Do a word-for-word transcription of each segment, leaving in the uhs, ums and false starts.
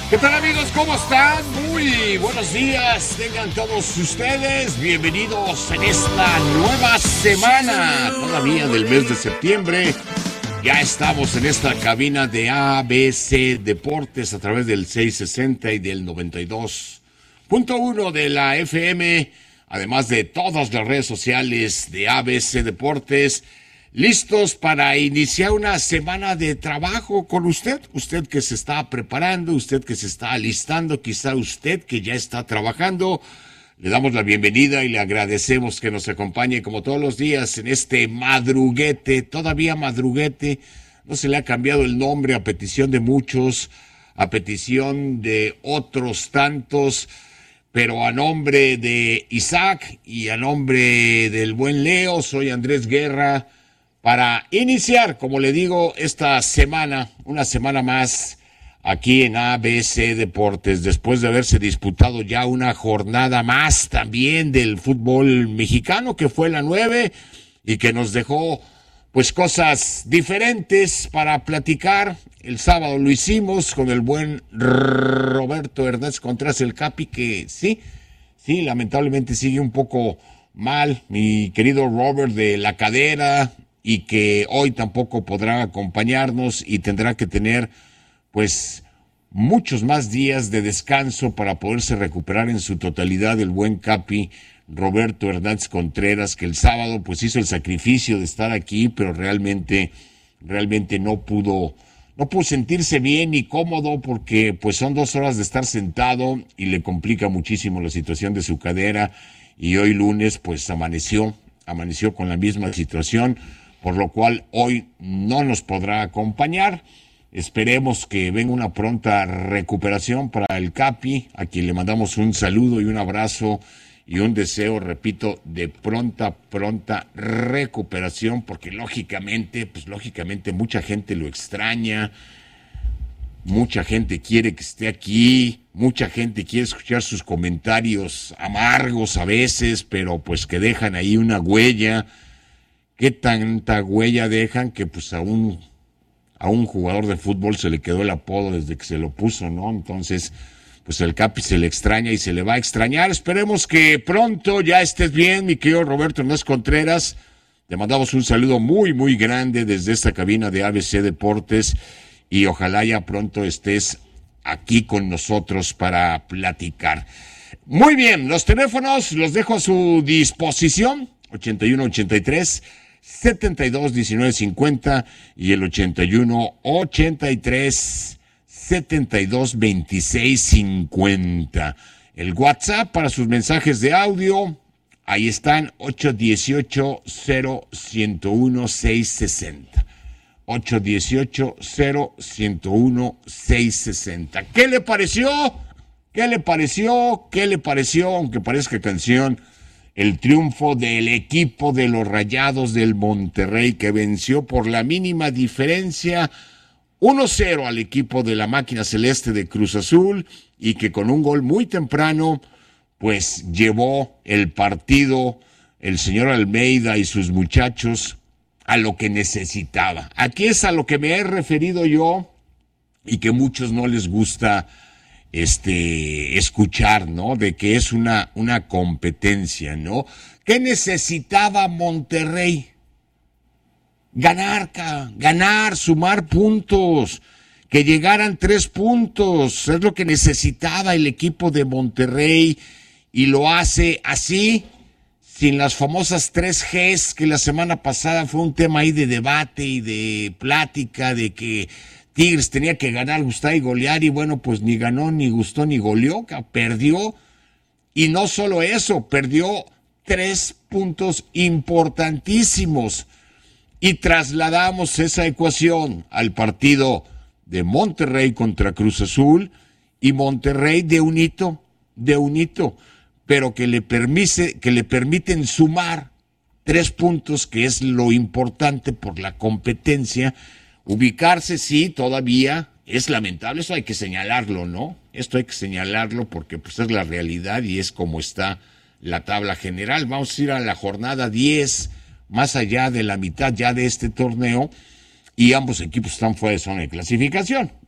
¿Qué tal, amigos? ¿Cómo están? Muy buenos días. Tengan todos ustedes bienvenidos en esta nueva semana, todavía del mes de septiembre. Ya estamos en esta cabina de A B C Deportes a través del seiscientos sesenta y del noventa y dos punto uno de la F M, además de todas las redes sociales de A B C Deportes. Listos para iniciar una semana de trabajo con usted, usted que se está preparando, usted que se está alistando, quizá usted que ya está trabajando. Le damos la bienvenida y le agradecemos que nos acompañe como todos los días en este madruguete, todavía madruguete. No se le ha cambiado el nombre a petición de muchos, a petición de otros tantos, pero a nombre de Isaac y a nombre del buen Leo, soy Andrés Guerra. Para iniciar, como le digo, esta semana, una semana más aquí en A B C Deportes, después de haberse disputado ya una jornada más también del fútbol mexicano, que fue la nueve, y que nos dejó pues cosas diferentes para platicar. El sábado lo hicimos con el buen Roberto Hernández Contreras, el Capi, que sí, sí, lamentablemente sigue un poco mal, mi querido Robert, de la cadera, y que hoy tampoco podrá acompañarnos y tendrá que tener pues muchos más días de descanso para poderse recuperar en su totalidad el buen Capi Roberto Hernández Contreras, que el sábado pues hizo el sacrificio de estar aquí, pero realmente realmente no pudo no pudo sentirse bien ni cómodo, porque pues son dos horas de estar sentado y le complica muchísimo la situación de su cadera, y hoy lunes pues amaneció amaneció con la misma situación, por lo cual hoy no nos podrá acompañar. Esperemos que venga una pronta recuperación para el Capi, a quien le mandamos un saludo y un abrazo y un deseo, repito, de pronta, pronta recuperación, porque lógicamente, pues lógicamente mucha gente lo extraña, mucha gente quiere que esté aquí, mucha gente quiere escuchar sus comentarios amargos a veces, pero pues que dejan ahí una huella. ¿Qué tanta huella dejan que pues a un, a un jugador de fútbol se le quedó el apodo desde que se lo puso, ¿no? Entonces, pues el Capi se le extraña y se le va a extrañar. Esperemos que pronto ya estés bien, mi querido Roberto Hernández Contreras. Te mandamos un saludo muy, muy grande desde esta cabina de A B C Deportes y ojalá ya pronto estés aquí con nosotros para platicar. Muy bien, los teléfonos los dejo a su disposición, ochenta y uno ochenta y tres setenta y dos diecinueve cincuenta y el ochenta y uno ochenta y tres setenta y dos veintiséis cincuenta. El WhatsApp para sus mensajes de audio, ahí están, ocho uno ocho cero uno uno seis seis cero. ocho uno ocho cero uno uno seis seis cero. ¿Qué le pareció? ¿Qué le pareció? ¿Qué le pareció? Aunque parezca canción, el triunfo del equipo de los Rayados del Monterrey, que venció por la mínima diferencia uno cero al equipo de la máquina celeste de Cruz Azul, y que con un gol muy temprano pues llevó el partido el señor Almeida y sus muchachos a lo que necesitaba. Aquí es a lo que me he referido yo y que muchos no les gusta este escuchar, ¿no? De que es una, una competencia, ¿no? ¿Qué necesitaba Monterrey? Ganar, ganar, sumar puntos, que llegaran tres puntos, es lo que necesitaba el equipo de Monterrey, y lo hace así, sin las famosas tres Gs, que la semana pasada fue un tema ahí de debate y de plática, de que Tigres tenía que ganar, gustar y golear, y bueno, pues ni ganó, ni gustó, ni goleó, perdió. Y no solo eso, perdió tres puntos importantísimos. Y trasladamos esa ecuación al partido de Monterrey contra Cruz Azul, y Monterrey de un hito, de un hito, pero que le permite, que le permiten sumar tres puntos, que es lo importante por la competencia. Ubicarse, sí, todavía es lamentable, eso hay que señalarlo, ¿no? Esto hay que señalarlo porque pues es la realidad y es como está la tabla general. Vamos a ir a la jornada diez, más allá de la mitad ya de este torneo, y ambos equipos están fuera de zona de clasificación.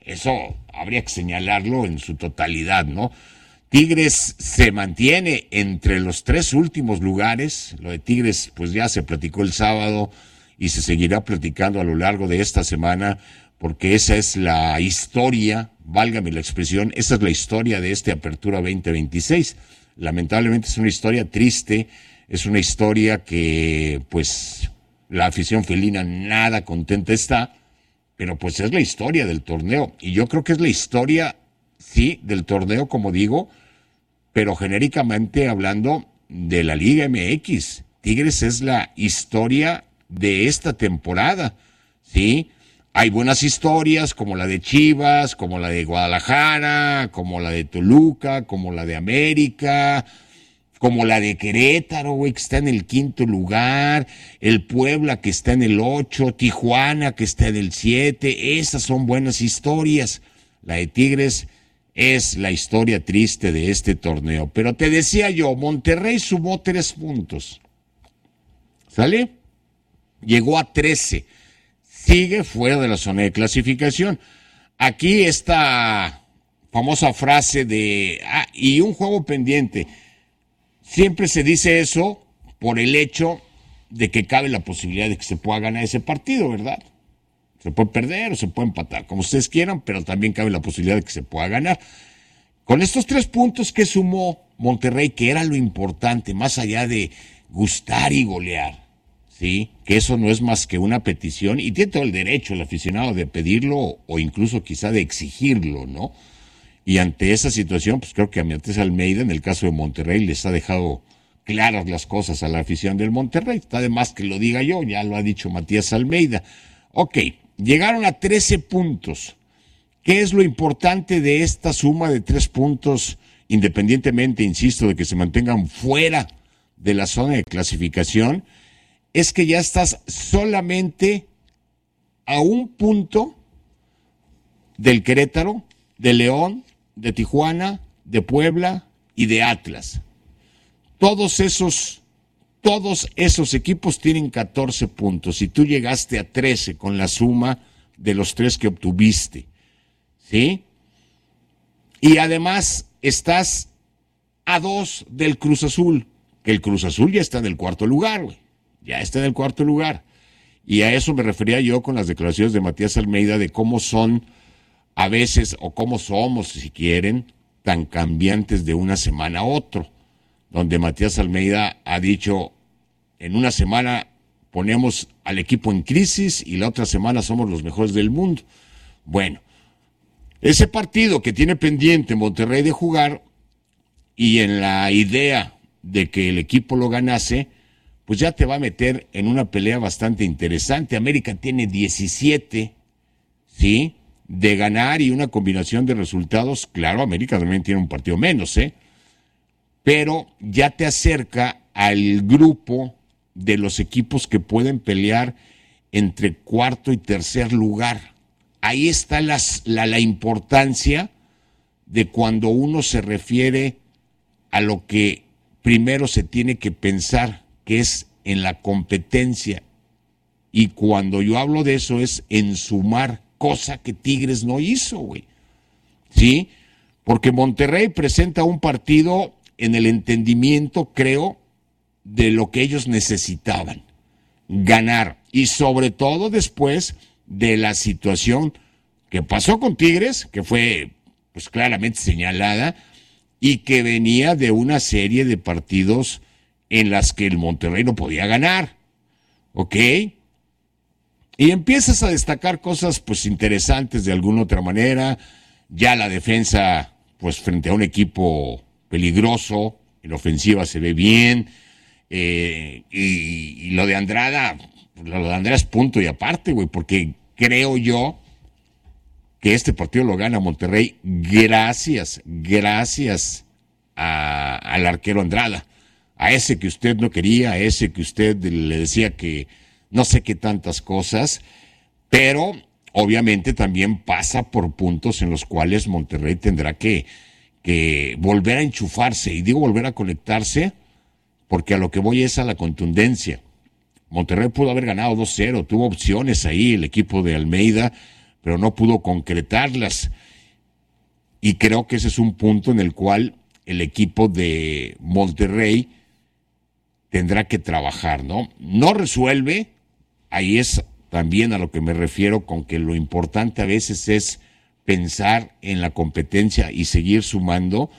Eso habría que señalarlo en su totalidad, ¿no? Tigres se mantiene entre los tres últimos lugares. Lo de Tigres, pues ya se platicó el sábado y se seguirá platicando a lo largo de esta semana, porque esa es la historia, válgame la expresión, esa es la historia de este Apertura veinte veintiséis. Lamentablemente es una historia triste, es una historia que, pues, la afición felina nada contenta está, pero pues es la historia del torneo. Y yo creo que es la historia, sí, del torneo, como digo, pero genéricamente hablando de la Liga M X. Tigres es la historia de esta temporada, ¿sí? Hay buenas historias como la de Chivas, como la de Guadalajara, como la de Toluca, como la de América, como la de Querétaro, güey, que está en el quinto lugar, el Puebla que está en el ocho, Tijuana que está en el siete. Esas son buenas historias. La de Tigres es la historia triste de este torneo. Pero te decía yo, Monterrey sumó tres puntos. ¿Sale? Llegó a trece. Sigue fuera de la zona de clasificación. Aquí esta famosa frase de, ah, y un juego pendiente. Siempre se dice eso por el hecho de que cabe la posibilidad de que se pueda ganar ese partido, ¿verdad? Se puede perder o se puede empatar, como ustedes quieran, pero también cabe la posibilidad de que se pueda ganar. Con estos tres puntos que sumó Monterrey, que era lo importante, más allá de gustar y golear, ¿sí? Que eso no es más que una petición, y tiene todo el derecho el aficionado de pedirlo o incluso quizá de exigirlo, ¿no? Y ante esa situación, pues creo que a Matías Almeida, en el caso de Monterrey, les ha dejado claras las cosas a la afición del Monterrey. Está de más que lo diga yo, ya lo ha dicho Matías Almeida. Ok, llegaron a trece puntos. ¿Qué es lo importante de esta suma de tres puntos, independientemente, insisto, de que se mantengan fuera de la zona de clasificación? Es que ya estás solamente a un punto del Querétaro, de León, de Tijuana, de Puebla y de Atlas. Todos esos, todos esos equipos tienen catorce puntos y tú llegaste a trece con la suma de los tres que obtuviste, ¿sí? Y además estás a dos del Cruz Azul, que el Cruz Azul ya está en el cuarto lugar, güey. Ya está en el cuarto lugar. Y a eso me refería yo con las declaraciones de Matías Almeida de cómo son a veces, o cómo somos, si quieren, tan cambiantes de una semana a otro, donde Matías Almeida ha dicho, en una semana ponemos al equipo en crisis y la otra semana somos los mejores del mundo. Bueno, ese partido que tiene pendiente Monterrey de jugar, y en la idea de que el equipo lo ganase, pues ya te va a meter en una pelea bastante interesante. América tiene diecisiete, ¿sí?, de ganar, y una combinación de resultados. Claro, América también tiene un partido menos, ¿eh? Pero ya te acerca al grupo de los equipos que pueden pelear entre cuarto y tercer lugar. Ahí está las, la, la importancia de cuando uno se refiere a lo que primero se tiene que pensar, que es en la competencia. Y cuando yo hablo de eso es en sumar, cosa que Tigres no hizo, güey. ¿Sí? Porque Monterrey presenta un partido en el entendimiento, creo, de lo que ellos necesitaban. Ganar. Y sobre todo después de la situación que pasó con Tigres, que fue pues claramente señalada, y que venía de una serie de partidos en las que el Monterrey no podía ganar. ¿Ok? Y empiezas a destacar cosas pues interesantes de alguna otra manera. Ya la defensa, pues frente a un equipo peligroso, en ofensiva se ve bien. Eh, y, y lo de Andrada, lo de Andrada es punto y aparte, güey, porque creo yo que este partido lo gana Monterrey gracias, gracias a, al arquero Andrada. A ese que usted no quería, a ese que usted le decía que no sé qué tantas cosas, pero obviamente también pasa por puntos en los cuales Monterrey tendrá que, que volver a enchufarse, y digo volver a conectarse porque a lo que voy es a la contundencia. Monterrey pudo haber ganado dos cero, tuvo opciones ahí el equipo de Almeida, pero no pudo concretarlas. Y creo que ese es un punto en el cual el equipo de Monterrey tendrá que trabajar, ¿no? No resuelve, ahí es también a lo que me refiero con que lo importante a veces es pensar en la competencia y seguir sumando,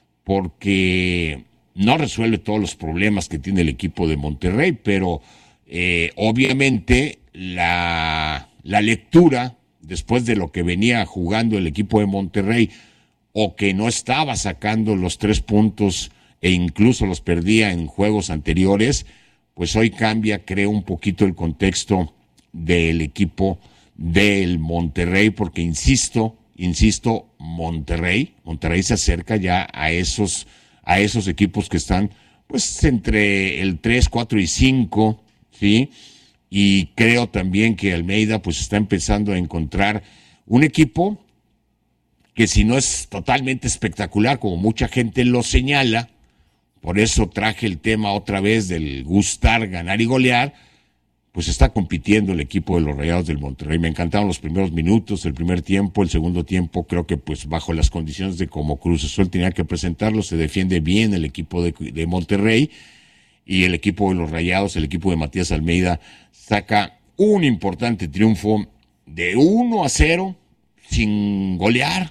porque no resuelve todos los problemas que tiene el equipo de Monterrey, pero eh, obviamente la, la lectura, después de lo que venía jugando el equipo de Monterrey, o que no estaba sacando los tres puntos e incluso los perdía en juegos anteriores, pues hoy cambia, creo, un poquito el contexto del equipo del Monterrey, porque insisto, insisto, Monterrey, Monterrey se acerca ya a esos, a esos equipos que están pues entre el tres, cuatro y cinco, ¿sí? Y creo también que Almeida pues está empezando a encontrar un equipo que si no es totalmente espectacular, como mucha gente lo señala, por eso traje el tema otra vez del gustar, ganar y golear, pues está compitiendo el equipo de los Rayados del Monterrey. Me encantaron los primeros minutos, el primer tiempo, el segundo tiempo, creo que pues bajo las condiciones de como Cruz Azul tenía que presentarlo, se defiende bien el equipo de, de Monterrey, y el equipo de los Rayados, el equipo de Matías Almeida, saca un importante triunfo de uno a cero, sin golear.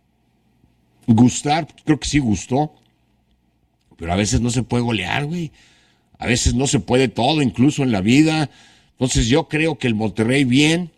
Gustar, creo que sí gustó, pero a veces no se puede golear, güey. A veces no se puede todo, incluso en la vida. Entonces yo creo que el Monterrey bien,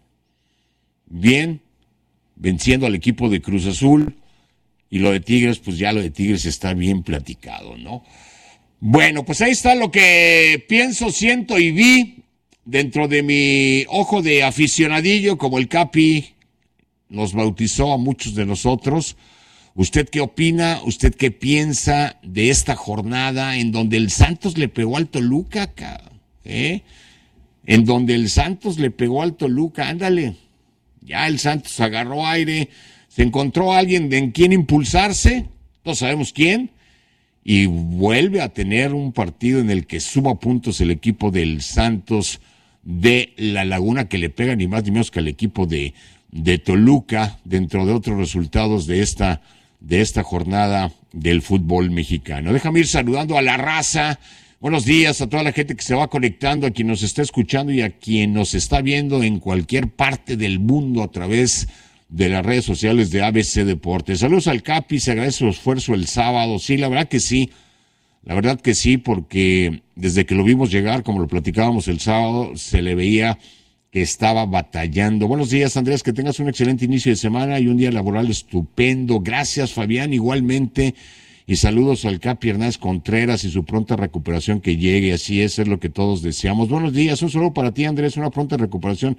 bien, venciendo al equipo de Cruz Azul, y lo de Tigres, pues ya lo de Tigres está bien platicado, ¿no? Bueno, pues ahí está lo que pienso, siento y vi dentro de mi ojo de aficionadillo, como el Capi nos bautizó a muchos de nosotros. ¿Usted qué opina? ¿Usted qué piensa de esta jornada en donde el Santos le pegó al Toluca, ¿eh? En donde el Santos le pegó al Toluca, ándale. Ya el Santos agarró aire, se encontró a alguien en quien impulsarse, no sabemos quién, y vuelve a tener un partido en el que suma puntos el equipo del Santos de La Laguna, que le pega ni más ni menos que al equipo de, de Toluca, dentro de otros resultados de esta de esta jornada del fútbol mexicano. Déjame ir saludando a la raza. Buenos días a toda la gente que se va conectando, a quien nos está escuchando y a quien nos está viendo en cualquier parte del mundo a través de las redes sociales de A B C Deportes. Saludos al Capi, se agradece su esfuerzo el sábado. Sí, la verdad que sí, la verdad que sí, porque desde que lo vimos llegar, como lo platicábamos el sábado, se le veía que estaba batallando. Buenos días, Andrés, que tengas un excelente inicio de semana y un día laboral estupendo. Gracias, Fabián, igualmente. Y saludos al Capi Hernández Contreras y su pronta recuperación, que llegue. Así es, es lo que todos deseamos. Buenos días, un saludo para ti, Andrés, una pronta recuperación.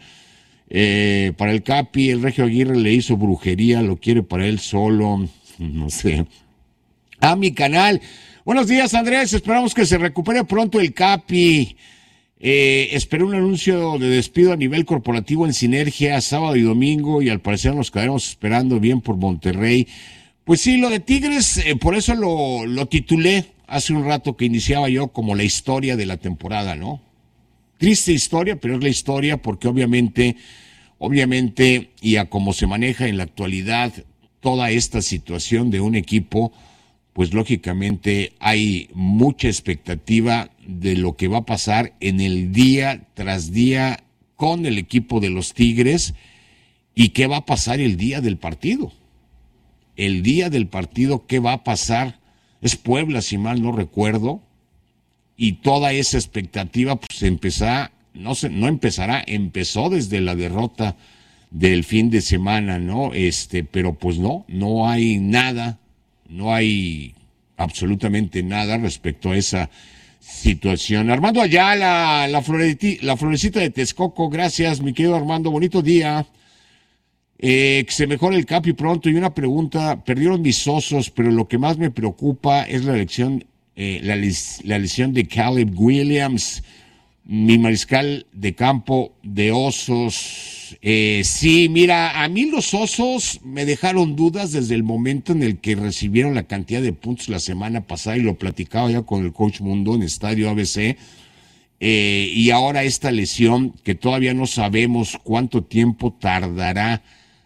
Eh, para el Capi, el Regio Aguirre le hizo brujería, lo quiere para él solo, no sé. A mi canal. Buenos días, Andrés, esperamos que se recupere pronto el Capi. Eh, esperé un anuncio de despido a nivel corporativo en Sinergia sábado y domingo, y al parecer nos quedaremos esperando bien por Monterrey. Pues sí, lo de Tigres, eh, por eso lo, lo titulé hace un rato que iniciaba yo como la historia de la temporada, ¿no? Triste historia, pero es la historia porque obviamente, obviamente, y a cómo se maneja en la actualidad toda esta situación de un equipo, pues lógicamente hay mucha expectativa de lo que va a pasar en el día tras día con el equipo de los Tigres y qué va a pasar el día del partido. El día del partido, ¿qué va a pasar? Es Puebla, si mal no recuerdo, y toda esa expectativa pues empezará, no se, no empezará, empezó desde la derrota del fin de semana, ¿no? Este, pero pues no, no hay nada, no hay absolutamente nada respecto a esa situación. Armando Ayala, la, floreti, la florecita de Texcoco, gracias, mi querido Armando, bonito día. Eh, que se mejore el Capi pronto. Y una pregunta, perdieron mis osos, pero lo que más me preocupa es la elección, eh, la, la lesión de Caleb Williams, mi mariscal de campo de osos. Eh, sí, mira, a mí los osos me dejaron dudas desde el momento en el que recibieron la cantidad de puntos la semana pasada, y lo platicaba ya con el coach Mundo en Estadio A B C. Eh, y ahora esta lesión que todavía no sabemos cuánto tiempo tardará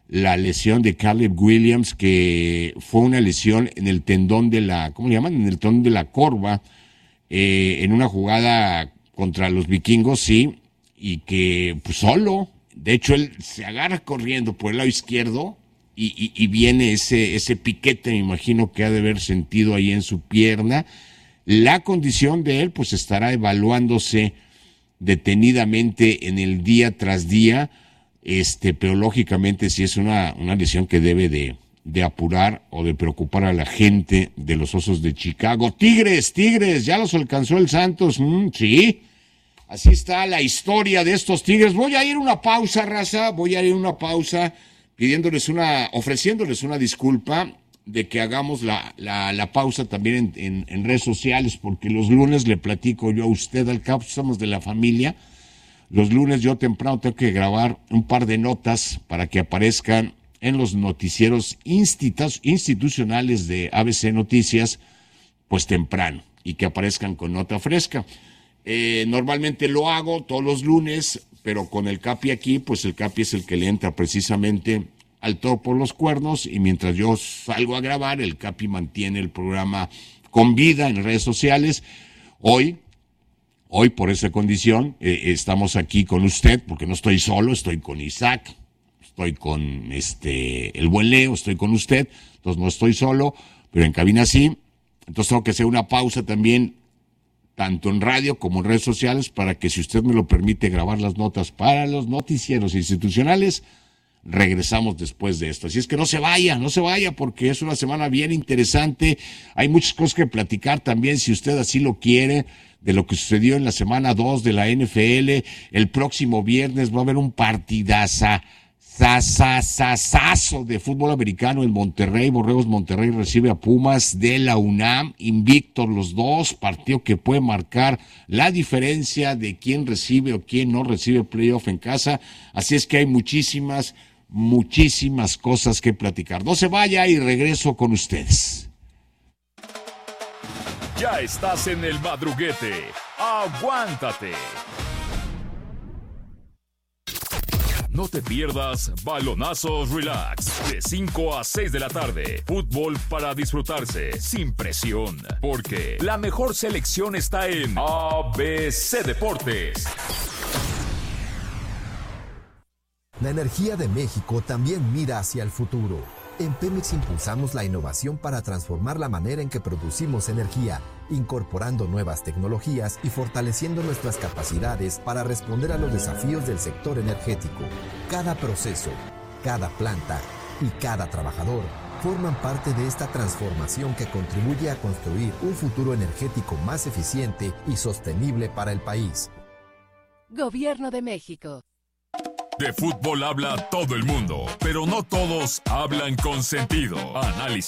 la lesión de Caleb Williams, que fue una lesión en el tendón de la, ¿cómo le llaman? En el tendón de la corva, eh, en una jugada contra los vikingos, sí, y que pues, solo, de hecho él se agarra corriendo por el lado izquierdo y, y, y viene ese, ese piquete, me imagino que ha de haber sentido ahí en su pierna. La condición de él pues estará evaluándose detenidamente en el día tras día, este, pero lógicamente sí es una, una lesión que debe de, de apurar o de preocupar a la gente de los Osos de Chicago. Tigres, Tigres, ya los alcanzó el Santos, mm, sí, así está la historia de estos Tigres. Voy a ir a una pausa, raza, voy a ir a una pausa pidiéndoles una, ofreciéndoles una disculpa de que hagamos la, la, la pausa también en, en, en redes sociales, porque los lunes le platico yo a usted, al cabo somos de la familia, los lunes yo temprano tengo que grabar un par de notas para que aparezcan en los noticieros institu- institucionales de A B C Noticias, pues temprano, y que aparezcan con nota fresca. Eh, normalmente lo hago todos los lunes, pero con el Capi aquí, pues el Capi es el que le entra precisamente al toro por los cuernos, y mientras yo salgo a grabar, el Capi mantiene el programa con vida en redes sociales. Hoy, hoy por esa condición, eh, estamos aquí con usted, porque no estoy solo, estoy con Isaac, estoy con este el buen Leo, estoy con usted, entonces no estoy solo, pero en cabina sí. Entonces tengo que hacer una pausa también, tanto en radio como en redes sociales, para que, si usted me lo permite, grabar las notas para los noticieros institucionales. Regresamos después de esto. Así es que no se vaya, no se vaya, porque es una semana bien interesante. Hay muchas cosas que platicar también, si usted así lo quiere, de lo que sucedió en la semana dos de la N F L. El próximo viernes va a haber un partidaza, sasasasazo de fútbol americano en Monterrey. Borregos Monterrey recibe a Pumas de la UNAM, invictos los dos, partido que puede marcar la diferencia de quién recibe o quién no recibe playoff en casa. Así es que hay muchísimas muchísimas cosas que platicar. No se vaya y regreso con ustedes. Ya estás en el madruguete. Aguántate. No te pierdas Balonazos Relax, de cinco a seis de la tarde. Fútbol para disfrutarse, sin presión. Porque la mejor selección está en A B C Deportes. La energía de México también mira hacia el futuro. En Pemex impulsamos la innovación para transformar la manera en que producimos energía, incorporando nuevas tecnologías y fortaleciendo nuestras capacidades para responder a los desafíos del sector energético. Cada proceso, cada planta y cada trabajador forman parte de esta transformación que contribuye a construir un futuro energético más eficiente y sostenible para el país. Gobierno de México. De fútbol habla todo el mundo, pero no todos hablan con sentido. Análisis